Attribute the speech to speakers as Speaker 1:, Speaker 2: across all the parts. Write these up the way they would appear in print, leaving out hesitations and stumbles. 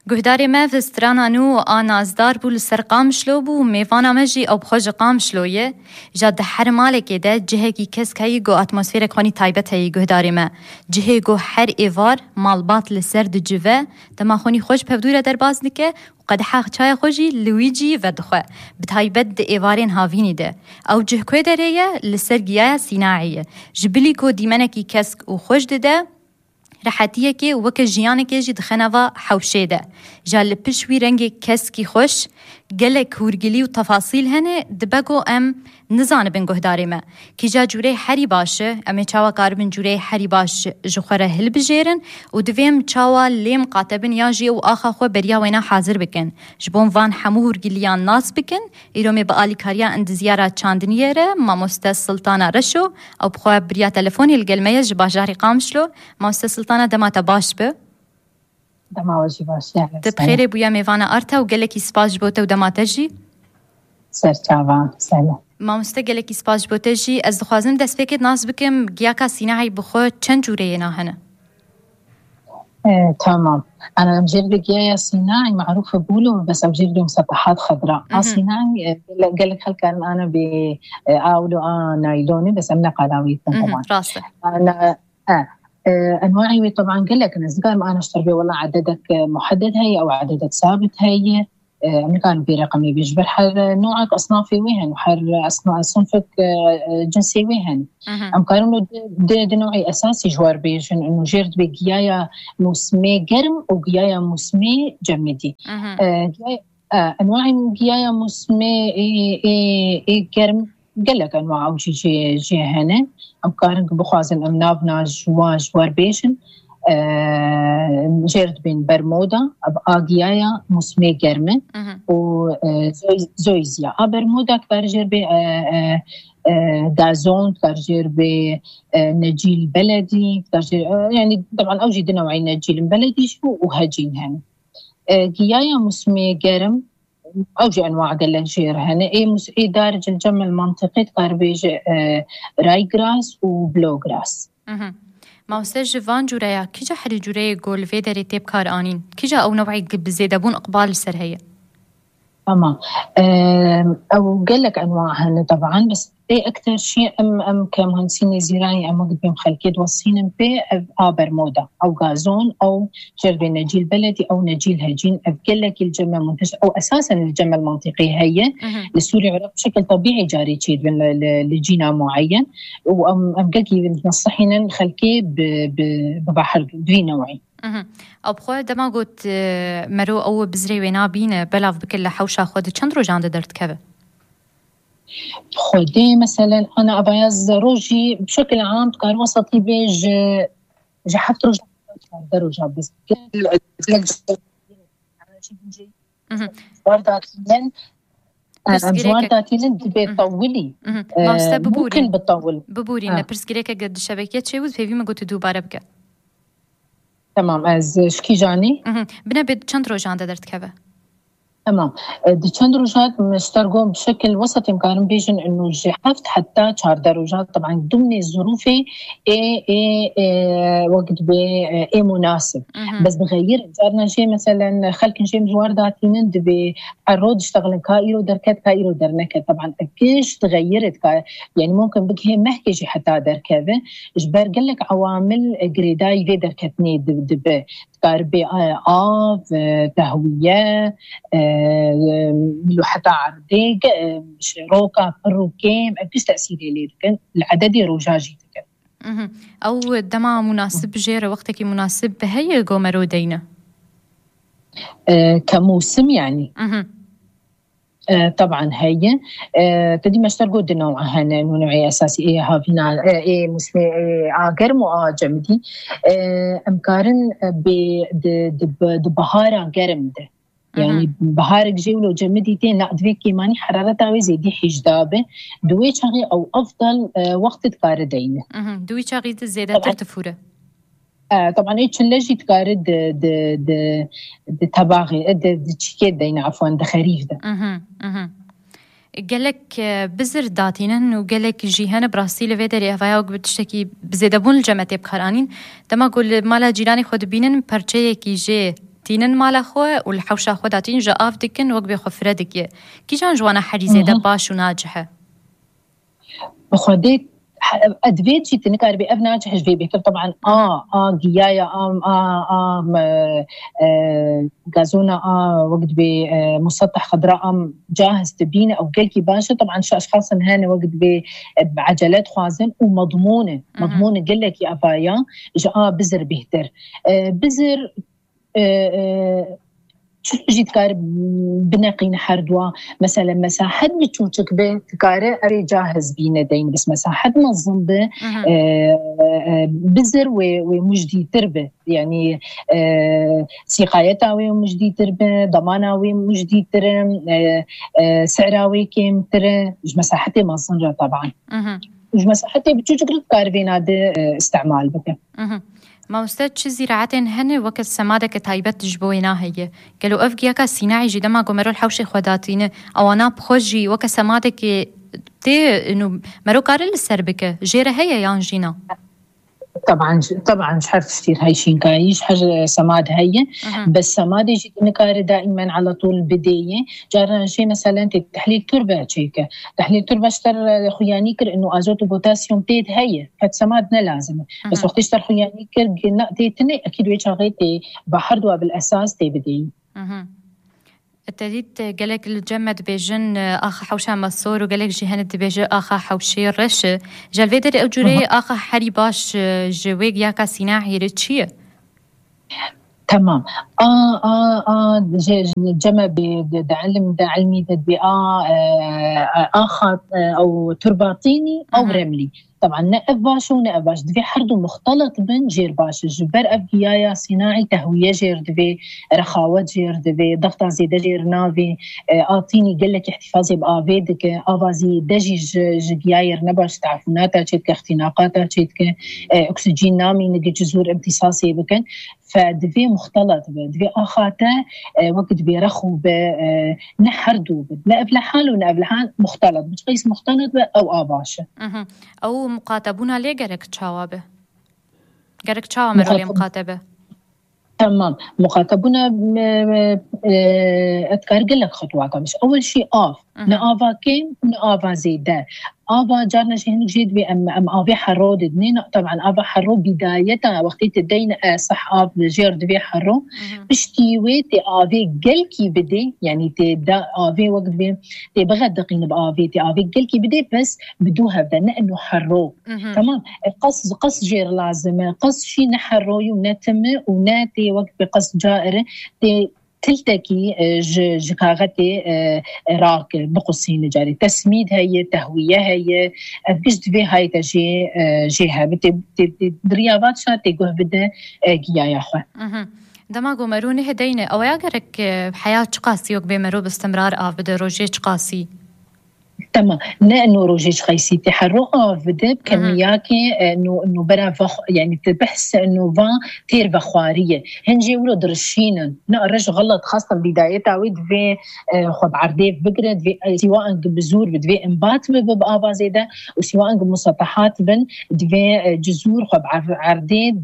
Speaker 1: گهداری ما فسترانا نو آنازدار بول سر قامشلو بو میوانا مجی او بخوش قامشلویه جاد هر مالک ده جهه کی کس کی گو اتمسفیر خانی تایبت هی گهداری ما جهه گو هر ایوار مالبات لسر دجوه دما خونی خوش پودوره در باز نکه قد حق چای خوشی لویجی و دخواه بتایبت ده ایوارین هاوینی ده او جه کوی دریه لسر گیاه سیناعیه جبلی کو دیمنکی کسک و خوش ده راحتیه که وک جیانه که جد خنوا حوشه ده جال پشوی رنگ کسکی خوش گلک هورگلی و تفاصیل هنه دبگو ام نزانه بن گهداری ما کی جا جوره هری باشه امی چاوا کاربن جوره هری باش جخوره هل بجیرن و دویم چاوا لیم قاتبن یا جی و آخا خو بریا وینا حاضر بکن جبون وان همو هورگلیان ناس بکن ایرومی با آلی کاریا اند زیاره چاندنیه ره ماموسته سلطانه رشو او بخواه بریا تلفونی الگلمه جباجاری قامشلو ماموسته سلطانه دماتا باش به
Speaker 2: دماوجی باش
Speaker 1: تبخيري بويا ميفانا أرتا وقالك يسباج بوتا ودماتجي
Speaker 2: سرچاوان سلام
Speaker 1: ما مستقلك يسباج بوتجي از دخوازم دست بكت ناس بكم گياكا سيناعي بخو چند جوري هنا
Speaker 2: تمام أنا مجرد جيايا صناعي معروفة بولو بس أجرد مسطحات خضراء صناعي قال لك هل كان أنا بأولو نايلوني بس أمنا قلاوي طبعا
Speaker 1: راسه
Speaker 2: أنا أنواعي طبعا قال لك أنا زقار ما أنا أشتري بي والله عددك محدد هي أو عددك ثابت هي أمريكان برقمي بيجبر حر نوعك أصنافي وين وحر صنفك جنسي وين أمكانه ده نوعي أساسي جوار بيجن إنه جرد بجيايا موسمي جرم وجيايا موسمي جمدي أنواعي جيايا موسمي جرم قال لك أنواع أو جي هنا أمكانك بخوازن أمنابنا جوار بيجن جرد بين برمودا أجيايا موسمي جرمة وزويزيا برمودا كارجر ب دازون كارجر ب نجيل بلدي كارجر يعني طبعا أوجد نوعين نجيل بلدي شو وهجين هن جيايا موسمي جرم أوجي أنواع قال جير هنا إيه دارج الجمع المنطقي تقربيج راي جراس وبلو جراس
Speaker 1: ما وسج فان جوريا كيجا حري جوري جول في دري تيب كار آنين كيجا أو نوعي بزيادة بون إقبال سر هي
Speaker 2: تمام أو قال لك أنواع هنا طبعا بس إيه أكثر شيء أم كمهندسين زراعي أم قد بيم خلقية وصينا بي برمودا أو غازون أو جرب نجيل بلدي أو نجيل هجين قال لك الجمع منتشر أو أساسا الجمع المنطقي هي للسوري عرف بشكل طبيعي جاري تشيد لجينا معين وأم قال لك نصحينا خلقية ببحر دوي نوعي
Speaker 1: أو بخواه دما قلت مرو أو بزري وينا بين بلاف بكل حوشا خود چند رو جانده درد كبه؟
Speaker 2: خودي مثلا أنا أبيض روجي بشكل عام كان وسطي بيج جحفت روجي دروجة بس وارداتين وارداتين بيطولي ممكن بتطول
Speaker 1: ببوري نبرسكريكا قد الشبكات شيء وفي ما قلت دوباره بك
Speaker 2: تمام از شكي جاني
Speaker 1: بنا بد چند رو جانده درد كبه
Speaker 2: تمام دي چند روجات مسترقون بشكل وسط يمكن بيجن انه جحفت حتى 4 درجات طبعا ضمن ظروفي وقت بي مناسب بس بغير جارنا شيء مثلا خلك نجي مجوار داتين دبي الرود اشتغل كايرو دركات كايرو درنكه طبعا اكيش تغيرت يعني ممكن بكي محكي حتى دركه اجبر قال لك عوامل جريداي في دركتني دب كاربي تهويه ملوحة عرديق شروكة فروكيم أبيس تأثيري لي لكن العدد روجاجي تكن
Speaker 1: أو دما مناسب جيرة وقتك مناسب هي قومرو دينا
Speaker 2: كموسم يعني طبعا هي تدي ما اشترقوا دنوع هنا نوعي أساسي إيه هافينا إيه مسمي إيه قرم جمدي أمكارن ببهارة قرم ده يعني بهارك جيولو جمديتين لا دوي كيماني حرارتها وزي دي حجدابه دوي شغي او افضل وقت تقاردين
Speaker 1: دوي شغي زياده ترتفوره
Speaker 2: طبعا ايش اللي تقارد د تباغي د تشكيت دين عفوا د خريف ده
Speaker 1: قالك بزر داتينن وقالك جيهان براسيل فيدري افايا بتشتكي بزيدبون الجمعتي بخرانين تما قول مالا جيراني خود بينن برچه يكي جي تینن مال خو والحوشة خو داتين جا آف دكن وقت بخفردك كي جان جوانا حريزة دباش وناجحة
Speaker 2: بخديت ادفيت شي تنكار بي ابناجح جبي بك طبعا جيايا غازونا وقت بمسطح خضراء جاهز تبينه او قلكي باشا طبعا شو اشخاص هنا وقت بعجلات خوازن ومضمونه مضمونه قال لك يا ابايا جاء بزر بيهتر بزر شو جيت كارب بنقين حردوا مثلا مساحة بتشوفك بتكاره أري جاهز بينا دين بس مساحة نظم به بزر ومجدي تربة يعني سقايتاوي ومجدي تربة ضماناوي ومجدي ترم سعراوي كم ترى مساحتي مصنجة طبعا مساحتي بتشوفك كاربين هذا استعمال بك
Speaker 1: ما استاذ چه زراعتين هن وقت سمادك تايبت جبوينا هي قالوا افجياكا صناعي جدا ما قمروا الحوش خداتين او انا بخجي وقت سمادك تي انه مرو كارل السربكه جيره هي يانجينا
Speaker 2: طبعا مش عارف كثير هاي شين كايش حاجه سماد هي بس سماد يجي نكار دائما على طول بدايه جارنا شيء مثلا تحليل تربه شيكه تحليل تربه اشتر خيانيكر انه ازوت وبوتاسيوم تيد هي فت سمادنا لازم بس وقت اشتر خيانيكر تيتني اكيد ويش غيتي بحردوا بالاساس تي بدايه
Speaker 1: التديد قالك الجمد بيجن آخا حوشا مصور وقالك جهنت بيجن آخا حوشي رش جالفيدر أو جوري آخا حري باش جويق ياكا صناعي رتشيه
Speaker 2: تمام جمع بدعلم علمي تدبي آخا أو ترباطيني أو رملي طبعا نقف باش ونقف باش دفي حردو مختلط بين جير باش جبر أبقيايا صناعي تهوية جير دفي رخاوة جير دفي ضغطة زيدة جير نافي آتيني قلك احتفاظي بآفيدك آفازي دجي جياير نباش تعفوناتا تشيتك اختناقاتا تشيتك أكسجين نامي نجي جزور امتصاصي بكن فدفي مختلط دفي آخاتا وقت بيرخو نحردو نقف لحال ونقف لحال مختلط مش قيس مختلط أو آباشة
Speaker 1: أو مقاتبونا ليه قرق تشاوابه قرق تشاوا مرولي مقاتبه
Speaker 2: تمام مقاتبونا أتكارقل لك خطوات مش أول شيء نآفا كين نآفا زيدا آفا جارنا شهنك جيد بي أم آفي حرو ددنين طبعا آفا حرو بداية وقتي تدين صح آف جير دبي حرو بشتيوي تي آفي قلكي بدي يعني تبدا آفي وقت بي تبغى دقين بآفي تي آفي قلكي بدي بس بدوها بدنا إنه حرو تمام قص جير لازم قص شي نحرو ونتم وناتي وقت بقص جائر تي تلتكي جكاغتي راك بقصين جاري تسميد هي تهوية هي أفكش دفي هاي تجي جيها دريابات شاتي قوه بدا جيايا أخوة
Speaker 1: دماغو مروني هدينة أو ياقرك بحياة قاسي وقبي مرو باستمرار بدا روجي قاسي
Speaker 2: تمام إنه روجيج خيسي تحرقه بدأ بكمياكي إنه برا يعني تبحث إنه فا تير بخوارية هنجي ولو درشينا نقرش غلط خاصة بدايتها ود في خب عرديف بقرد في سواء بزور بدفي انبات ببقى زيدا وسواء بمسطحات بن دفي جزور خب عرديد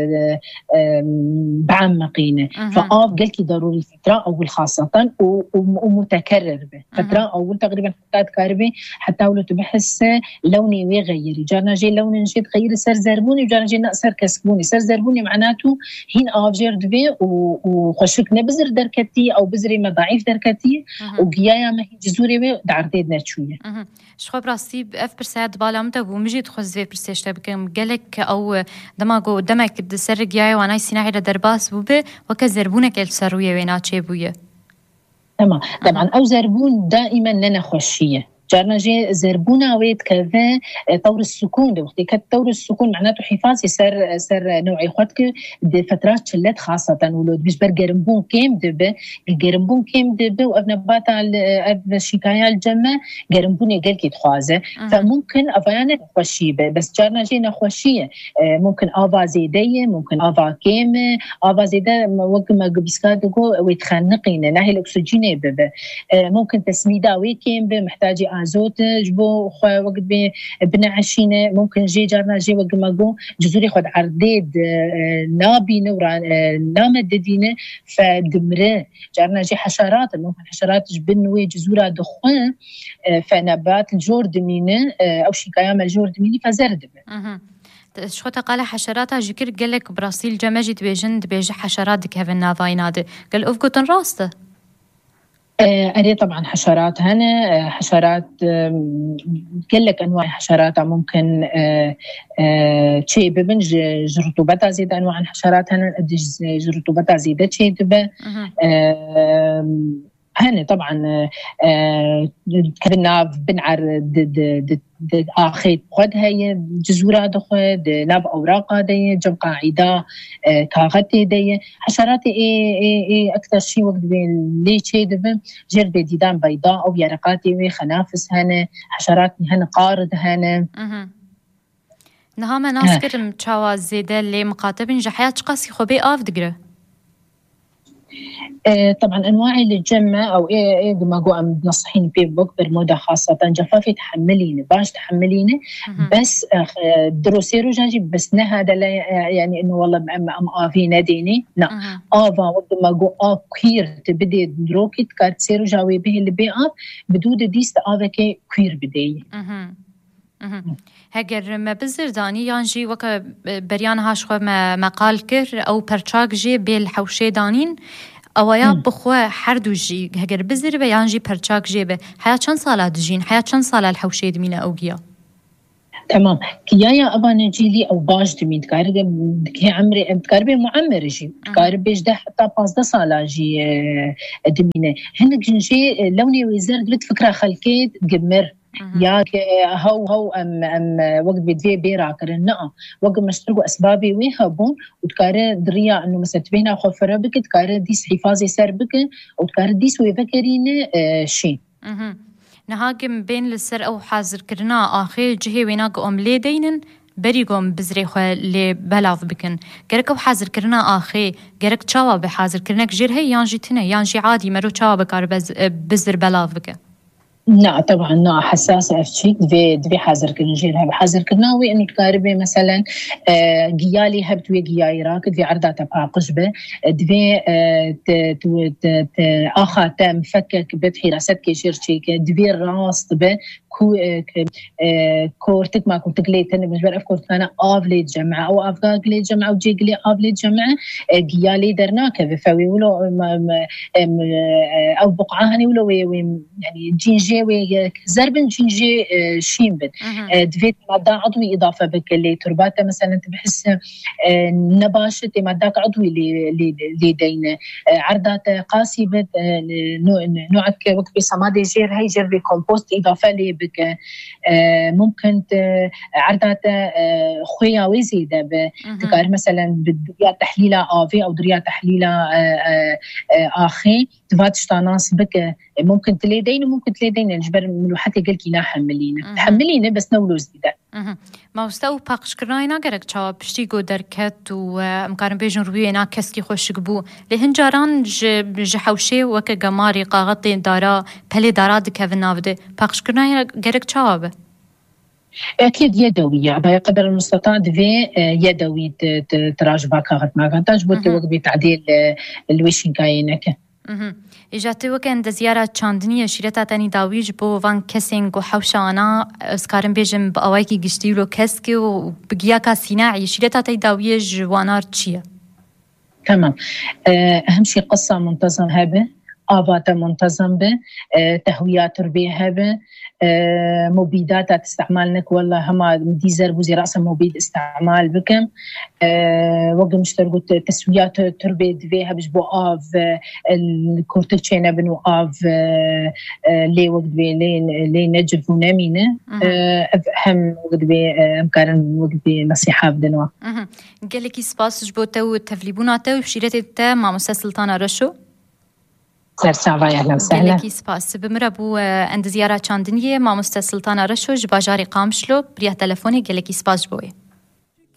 Speaker 2: بعمقينة فآف قلتي ضروري فترة أول خاصة ومتكرر فترة أول تقريبا كاربي حتى ولو تبحث لوني ويغيري جانا جي لون نجيت غير سر زربوني وجانا جي نقصر كسبوني سر زربوني معناته هين آفجير دفي وخشك نبزر دركتي أو بزري ما ضعيف دركتي وقيايا ما هي جزوري وي دعرديد نرشوية
Speaker 1: شخو براسي بأف برساد بالا متى ومجيد خوزي برسيشتا بكم قالك أو دماغو دمك بسر قيايا وانا سيناعي لدرباس بوبي وكزربونك السروية ويناتشي بوية
Speaker 2: تمام طبعا أو زربون دائما لنا خوشية جارنا جي زربونا ويت كذا طور السكون وقت طور السكون معناته حفاظي سر نوعي خدك فترات شلت خاصة ولود مش برجرمبون كيم دب الجرمبون كيم دب وابن باتا اب شكاية الجمع جرمبوني قال كي تخوازه فممكن افيانا خوشيبه بس جارنا جي نخوشيه ممكن افا زيديه ممكن افا كيم افا زيده وقت ما بيسكادو ويتخنقين ناهي الاكسجين بب ممكن تسميدا ويكيم محتاجه مازوت جبو خو وقت بنعشينه ممكن جي جارنا جي وقت ما جو جزوري خد عرديد نابي نورا نامددينه فدمره جارنا جي حشرات ممكن حشرات جبنوي جزورا دخان فنبات الجوردمينه او شي كيام الجوردميني فزرد
Speaker 1: شو تقال حشرات جكر قالك براسيل جماجي تبيجن تبيج حشرات دك هذا النافايناد قال أفقطن راسته
Speaker 2: أنا طبعا حشرات هنا حشرات كلك أنواع حشرات ممكن شيء ببن جرطوبتها زيد أنواع الحشرات هنا جرطوبتها زيدة شيء تبى هنا طبعا كنا بنعر آخر خد هي جزورة دخد ناب أوراق دي جم قاعدة كاغتي دي حشرات إيه أكثر شيء وقت بين ليه شيء دبن جرد ديدان بيضاء أو يرقاتي وخنافس هنا حشرات هنا قارد هنا
Speaker 1: نهام ناس كرم تشاوا زيدة اللي مقاطبين جحيات قاسي خبي آف دقره
Speaker 2: طبعا انواع اللي تجمع او ايه ما جو ام بنصحين في بوك برمودا خاصه جفافي تحملينه باش تحملينه بس دروسيرو جاجي بس نه هذا يعني انه والله ام افي ناديني لا افا وقت ما جو كوير تبدي دروكي تكارتسيرو جاوي به اللي بي اف بدود ديست افكي كوير بدي
Speaker 1: هەگەر مە بزردانی یانجی وەکە بەریان هاش خۆ مەقال کرد ئەو پەرچاک ژێ بێ حەوشێ دانین ئەوەیە بخۆ هەردووژی هەگەر بزر بە یانجی پەرچاک ژێ بێ حیا چەند ساڵا دژین حیا چەند ساڵا الحەوشێ دمینە ئەو گیا
Speaker 2: تمام كيايا أبانا جيلي أو باش دمين تكارب كي عمري تكارب معمر جي تكارب بيجده حتى 15 سالة جي دمينة هنا جنجي لوني ويزر قلت فكرة خلكيت جمر يا هو ام وقت بدي بيرا كرنا وقت مشتركوا اسبابي ويهبون وتكار دريا انه مثلا تبينا خفره بك تكار ديس حفاظي سر بك وتكار ديس ويفكرين شيء
Speaker 1: نهاجم بين السر او حاضر كرنا اخي جهي ويناق ام لي دينن بريقوم بزري خو لي بلاف بكن جرك او حاضر كرنا اخي جرك تشاوا بحاضر كرنك جير هي يانجي تنا يانجي عادي مرو تشاوا بكار بزر بلاف بك
Speaker 2: لا طبعا لا حساسة أفتشيك دفي حاضر كنجيرها بحاضر كناوي إنه تقاربي مثلا جيالي هبتوي جياي راك دفي عرضة تبقى قجبة دفي آخا تام فكك بتحيراسات كيشير شيك دفي الراس تبه كورتك ما كنت قليت أنا بجبر أفكر أنا أفليت جمعة أو أفقليت جمعة أو جيجلي أفليت جمعة جيالي درناك بفوي ولو أو بقعة ولو يعني جينجي زربن جينجي شيمبن دفيت مادة عضوي إضافة بك اللي ترباته مثلا تبحس نباشة مادة عضوي اللي دينه عرضات قاسي بد نوعك وقت بسمادي جير هاي جير كومبوست إضافة لي بك ممكن عرضات خويا وزيدة بتقار مثلا بدريات تحليلة آفي أو دريات تحليلة آخي تفات شتاناس بك ممكن تليدين وممكن تليدين الجبر من حتى قلكي لا حملينه بس نولو زيدة
Speaker 1: ما استو باقش كرناينا قرك تشاو بشتيقو دركت ومقارن بيجن روينا كسكي خوش قبو لهنجاران جحوشي وكا قماري قاغطي دارا بلي دارا دكافن نافده باقش كرناينا قرك تشاو به
Speaker 2: أكيد يدوية بقدر المستطاع دفي يدوي تراجبا كاغت ماغانتاج بوتي وقت بتعديل الويشين كاينك
Speaker 1: إجاتي وكان دزيارة چاندنية شيرتا تاني داويج بو وان كسينغ وحوشانا اسكارن بيجم بأوايكي قشتيولو كسكي وبقياكا سيناعي شيرتا تاني داويج وانار تشيه
Speaker 2: تمام أهم شيء قصة منتظم هبه آفات منتظم به تهويات تربية هبه مبيدات تستعمالنك والله هما ديزر بوزي رأسا مبيد استعمال بكم وقم اشترقوا تسويات تربية فيها بجبو آف الكورتشينا بنو آف لي وقت بي لي نجف ونامينة هم وقت بي امكارن وقت بي نصيحة بدنوا
Speaker 1: قالك سباس جبو تو تفليبونا تو بشيرتي تا مع مسا سلطانة رشو
Speaker 2: سرساوة أهلا وسهلا
Speaker 1: قالك سباس بمربو عند زيارة چاندنية مع مسا سلطانة رشو جباجاري قامشلو بريا تلفوني قالك سباس جبوي